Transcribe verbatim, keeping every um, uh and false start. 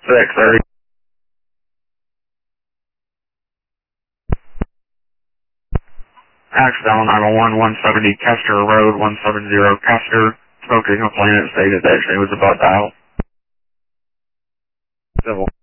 six thirty. Accidental nine one one, one seventy Kester Road, one seventy Kester. Spoke to a complainant, stated that she was about dial. Civil.